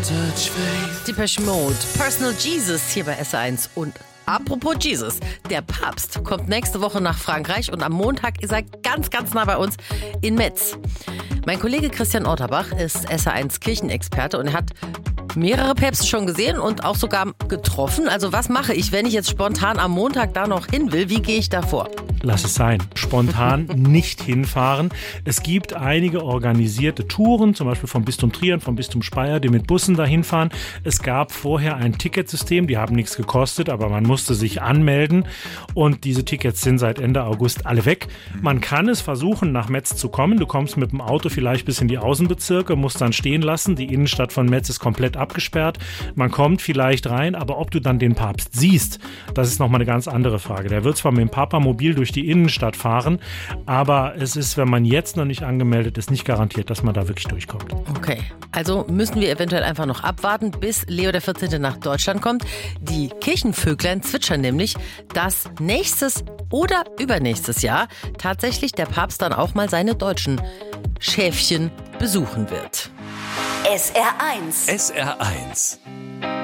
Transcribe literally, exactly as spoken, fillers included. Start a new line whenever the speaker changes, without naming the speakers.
Depeche Mode, Personal Jesus hier bei S R eins. Und apropos Jesus, der Papst kommt nächste Woche nach Frankreich und am Montag ist er ganz, ganz nah bei uns in Metz. Mein Kollege Christian Otterbach ist S R eins Kirchenexperte und er hat mehrere Päpste schon gesehen und auch sogar getroffen. Also was mache ich, wenn ich jetzt spontan am Montag da noch hin will? Wie gehe ich da vor?
Lass es sein. Spontan nicht hinfahren. Es gibt einige organisierte Touren, zum Beispiel vom Bistum Trier und vom Bistum Speyer, die mit Bussen dahin fahren. Es gab vorher ein Ticketsystem, die haben nichts gekostet, aber man musste sich anmelden und diese Tickets sind seit Ende August alle weg. Man kann es versuchen, nach Metz zu kommen. Du kommst mit dem Auto vielleicht bis in die Außenbezirke, musst dann stehen lassen. Die Innenstadt von Metz ist komplett abgesperrt. Man kommt vielleicht rein, aber ob du dann den Papst siehst, das ist nochmal eine ganz andere Frage. Der wird zwar mit dem Papamobil durch die Innenstadt fahren, aber es ist, wenn man jetzt noch nicht angemeldet ist, nicht garantiert, dass man da wirklich durchkommt.
Okay, also müssen wir eventuell einfach noch abwarten, bis Leo der vierzehnte nach Deutschland kommt. Die Kirchenvöglein zwitschern nämlich, dass nächstes oder übernächstes Jahr tatsächlich der Papst dann auch mal seine deutschen Schäfchen besuchen wird.
S R eins.
S R eins.